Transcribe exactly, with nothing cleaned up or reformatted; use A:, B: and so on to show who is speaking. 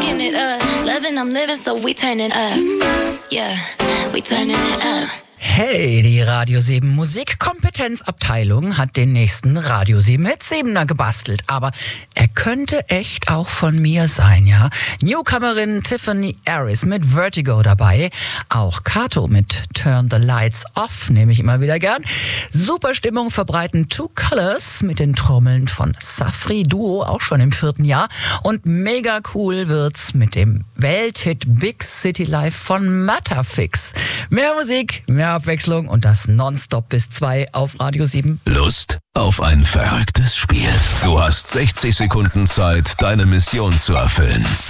A: fucking it up. Loving, I'm living, so we turning up. Yeah, we turning it up.
B: Hey, die Radio sieben Musikkompetenzabteilung hat den nächsten Radio sieben Hit siebener gebastelt. Aber er könnte echt auch von mir sein, ja? Newcomerin Tiffany Harris mit Vertigo dabei. Auch Kato mit Turn the Lights Off, nehme ich immer wieder gern. Super Stimmung verbreiten Two Colors mit den Trommeln von Safri Duo, auch schon im vierten Jahr. Und mega cool wird's mit dem Welthit Big City Life von Matterfix. Mehr Musik, mehr Abwechslung und das nonstop bis zwei auf Radio sieben.
C: Lust auf ein verrücktes Spiel? Du hast sechzig Sekunden Zeit, deine Mission zu erfüllen.